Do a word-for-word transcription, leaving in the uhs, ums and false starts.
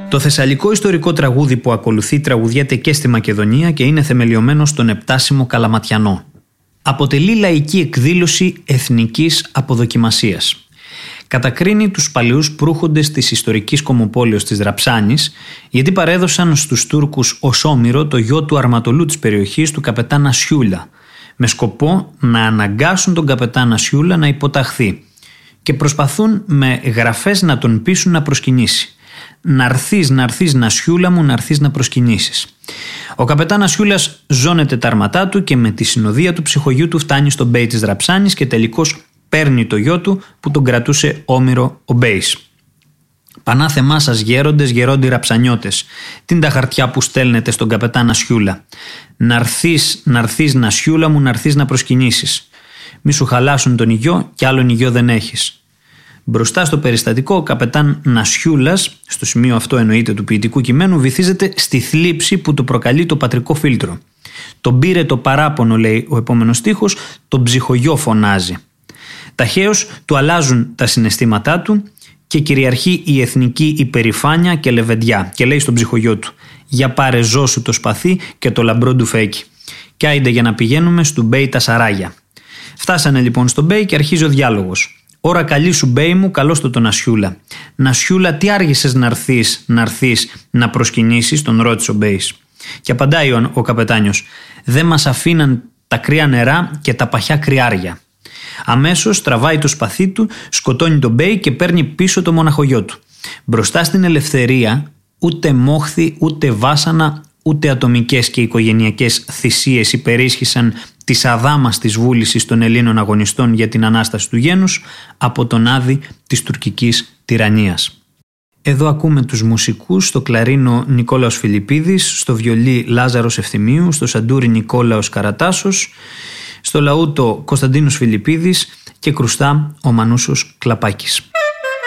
Το θεσσαλικό ιστορικό τραγούδι που ακολουθεί τραγουδιέται και στη Μακεδονία και είναι θεμελιωμένο στον επτάσιμο Καλαματιανό. Αποτελεί λαϊκή εκδήλωση εθνικής αποδοκιμασίας. Κατακρίνει τους παλαιούς προύχοντες της ιστορικής κομμοπόλεως της Δραψάνης, γιατί παρέδωσαν στους Τούρκους ως όμηρο το γιο του αρματολού της περιοχής, του καπετάν Ασιούλα, με σκοπό να αναγκάσουν τον καπετάν Ασιούλα να υποταχθεί, και προσπαθούν με γραφές να τον πείσουν να προσκυνήσει. «Ναρθείς, ναρθείς Νασιούλα μου, ναρθείς να προσκυνήσεις». Ο καπετάν Ασιούλας ζώνεται τα αρματά του και με τη συνοδεία του ψυχογιού του φτάνει στον Μπέι της Δραψάνης και τελικώς παίρνει το γιο του που τον κρατούσε όμηρο ο Μπέις. «Πανάθεμά σας γέροντες, γερόντι ραψανιώτες, τι είναι τα χαρτιά που στέλνετε στον καπετάν Ασιούλα? Ναρθείς, ναρθείς Νασιούλα μου, ναρθείς να προσκυνήσεις. Μη σου χαλάσουν τον ηγιό κι άλλον ηγιό δεν έχεις». Μπροστά στο περιστατικό, ο καπετάν Νασιούλας, στο σημείο αυτό εννοείται του ποιητικού κειμένου, βυθίζεται στη θλίψη που του προκαλεί το πατρικό φίλτρο. «Τον πήρε το παράπονο», λέει ο επόμενος στίχος, «τον ψυχογιό φωνάζει». Ταχαίως του αλλάζουν τα συναισθήματά του και κυριαρχεί η εθνική υπερηφάνεια και λεβεντιά και λέει στον ψυχογιό του «Για πάρε ζώ σου το σπαθί και το λαμπρό του φέκι. Κι άιντε για να πηγαίνουμε στου Μπέι τα σαράγια». Φτάσανε λοιπόν στον Μπέι και αρχίζει ο διάλογος. «Ώρα καλή σου Μπέι μου, καλώς το τον Ασιούλα. Νασιούλα, τι άργησες να έρθεις, να έρθεις να προσκυνήσεις?» τον ρώτησε ο Μπέις. Και απαντάει ο, ο καπετάνιος «Δεν μας αφήναν τα κρύα νερά και τα παχιά κρυάρια». Αμέσως τραβάει το σπαθί του, σκοτώνει τον Μπέι και παίρνει πίσω το μοναχογιό του. Μπροστά στην ελευθερία ούτε μόχθη, ούτε βάσανα, ούτε ατομικές και οικογενειακές θυσίες υπερίσχυσαν της αδάμαστης βούλησης των Ελλήνων αγωνιστών για την Ανάσταση του γένους από τον άδη της τουρκικής τυραννίας. Εδώ ακούμε τους μουσικούς, στο κλαρίνο Νικόλαος Φιλιππίδης, στο βιολί Λάζαρος Ευθυμίου, στο σαντούρι Νικόλαος Καρατάσος, στο λαούτο Κωνσταντίνος Φιλιππίδης και κρουστά ο Μανούσος Κλαπάκης.